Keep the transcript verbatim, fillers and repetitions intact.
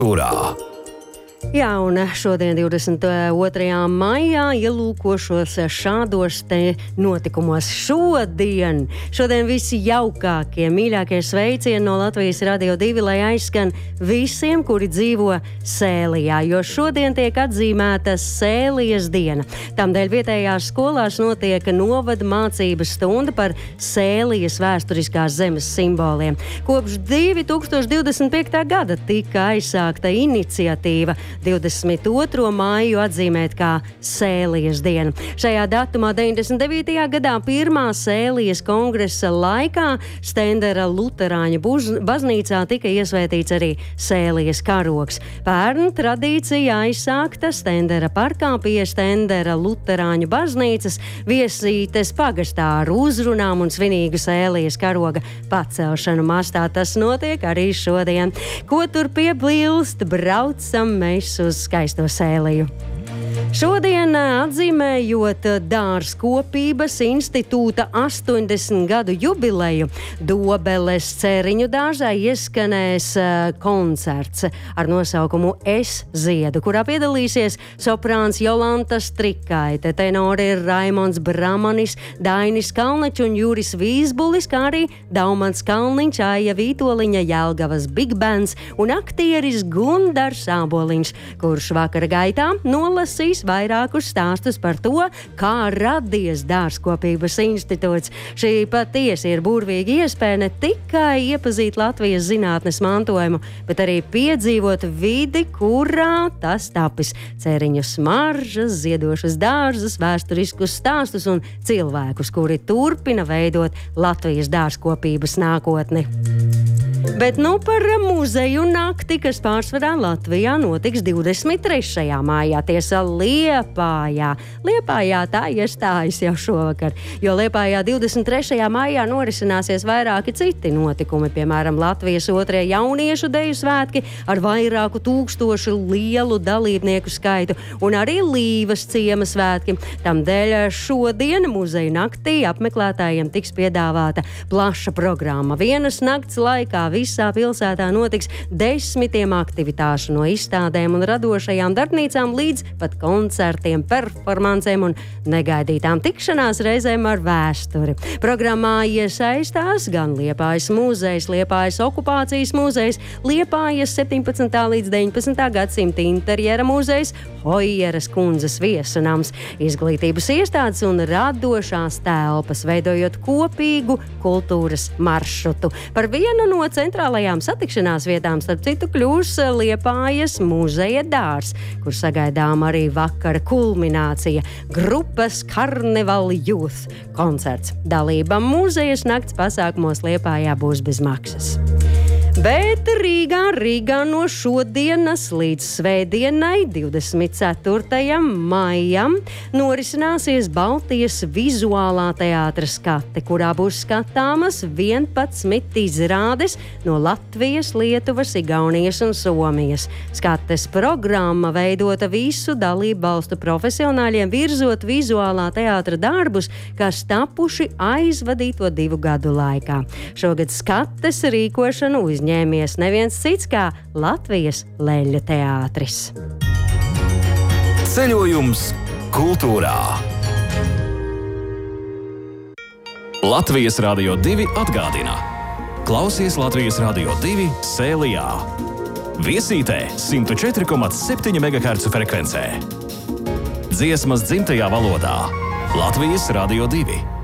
Urā! Jā, un šodien, divdesmit otrajā maijā, ielūkošos šādos te notikumos. Šodien, šodien visi jaukākie, mīļākie sveicieni no Latvijas Radio divi, lai aizskan visiem, kuri dzīvo Sēlijā, jo šodien tiek atzīmēta Sēlijas diena. Tādēļ vietējās skolās notiek novada mācības stunda par Sēlijas vēsturiskās zemes simboliem. Kopš divi tūkstoši divdesmit piektā gada tika aizsākta iniciatīva divdesmit otro maiju atzīmēt kā Sēlijas dienu. Šajā datumā deviņdesmit devītajā gadā pirmā Sēlijas kongresa laikā Stendera luterāņu baznīcā tika iesvētīts arī Sēlijas karogs. Pērn tradīcija aizsākta Stendera parkā pie Stendera luterāņu baznīcas viesītes pagastā ar uzrunām un svinīgu Sēlijas karoga pacelšanu mastā. Tas notiek arī šodien. Ko tur piebilst? Braucam mēs uz skaisto Sēliju. Šodien atzīmējot Dārzkopības institūta astoņdesmit gadu jubileju, Dobeles Cēriņu dārzā ieskanēs koncerts ar nosaukumu Es ziedu, kurā piedalīsies soprāns Jolanta Strikaite, tenori Raimonds Bramanis, Dainis Kalnečs un Juris Vīsbulis, kā arī Daumans Kalniņš, Aija Vītoliņa, Jelgavas Big Bands un aktieris Gundars Āboliņš, kurš vakara gaitā nolasīs vairākus stāstus par to, kā radies Dārzkopības institūts. Šī patiesi ir burvīga iespēja ne tikai iepazīt Latvijas zinātnes mantojumu, bet arī piedzīvot vidi, kurā tas tapis. Cēriņu smaržas, ziedošas dārzus, vēsturiskus stāstus un cilvēkus, kuri turpina veidot Latvijas dārzkopības nākotni. Bet nu par muzeju nakti, kas pārsvarā Latvijā notiks divdesmit trešajā maijā, tiesa Liepājā. Liepājā tā iestājas jau šovakar, jo Liepājā divdesmit trešajā maijā norisināsies vairāki citi notikumi, piemēram, Latvijas otrie jauniešu deju svētki ar vairāku tūkstošu lielu dalībnieku skaitu un arī Līvas ciema svētki. Tamdēļ šodien muzeju naktī apmeklētājiem tiks piedāvāta plaša programma. Vienas nakts laikā visā pilsētā notiks desmitiem aktivitāšu no izstādēm un radošajām darbnīcām līdz pat koncertiem, performancēm un negaidītām tikšanās reizēm ar vēsturi. Programmā iesaistās gan Liepājas muzejs, Liepājas okupācijas muzejs, Liepājas septiņpadsmitā līdz deviņpadsmitā gadsimta interjera muzejs, Hojeras kundzes viesunams, izglītības iestādes un radošās telpas, veidojot kopīgu kultūras maršrutu. Par vienu no centrālajām satikšanās vietām, starp citu, kļūs Liepājas muzeja dārs, kur sagaidām arī vakara kulminācija – grupas Carnival Youth koncerts. Dalība muzejas nakts pasākumos Liepājā būs bez maksas. Bet Rīgā, Rīgā no šodienas līdz svētdienai, divdesmit ceturtajam maijam, norisināsies Baltijas vizuālā teātra skate, kurā būs skatāmas vienpadsmit izrādes no Latvijas, Lietuvas, Igaunijas un Somijas. Skates programma veidota visu dalību valstu profesionāļiem, virzot vizuālā teātra darbus, kas tapuši aizvadīto divu gadu laikā. Šogad skates rīkošanu uzņēma ņēmies neviens cits kā Latvijas Leļļu teātris. Ceļojums kultūrā. Latvijas Radio divi atgādina. Klausies Latvijas Radio divi Sēlijā. Viesītē simt četri komats septiņi megahercu frekvencē. Dziesmas dzimtajā valodā. Latvijas Radio divi.